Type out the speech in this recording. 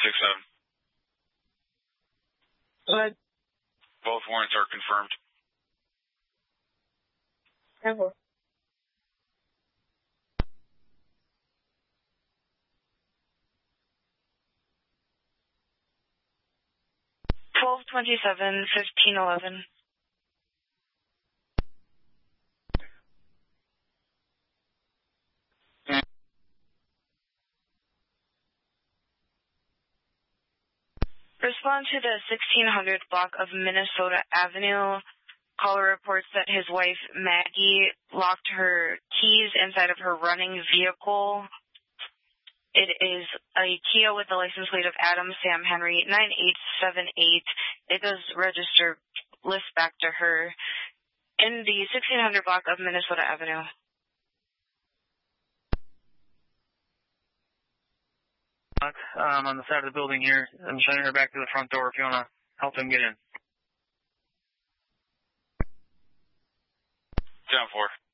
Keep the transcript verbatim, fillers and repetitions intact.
six seven. Go ahead. Both warrants are confirmed. ten four. twelve twenty-seven, fifteen eleven. Respond to the sixteen hundred block of Minnesota Avenue. Caller reports that his wife, Maggie, locked her keys inside of her running vehicle. It is a Kia with the license plate of Adam Sam Henry nine eight seven eight. It does register list back to her in the sixteen hundred block of Minnesota Avenue. Um, on the side of the building here. I'm sending her back to the front door if you want to help him get in. ten four.